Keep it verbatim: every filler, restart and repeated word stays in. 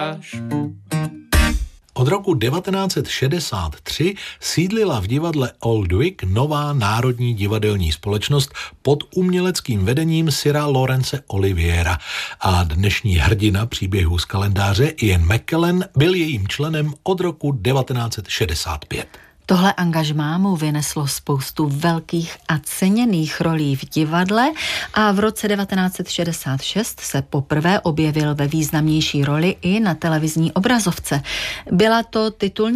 Od roku devatenáct set šedesát tři sídlila v divadle Old Vic nová národní divadelní společnost pod uměleckým vedením Sira Laurence Oliviera a dnešní hrdina příběhu z kalendáře Ian McKellen byl jejím členem od roku devatenáct set šedesát pět. Tohle angažmá mu vyneslo spoustu velkých a ceněných rolí v divadle a v roce devatenáct set šedesát šest se poprvé objevil ve významnější roli i na televizní obrazovce. Byla to titulní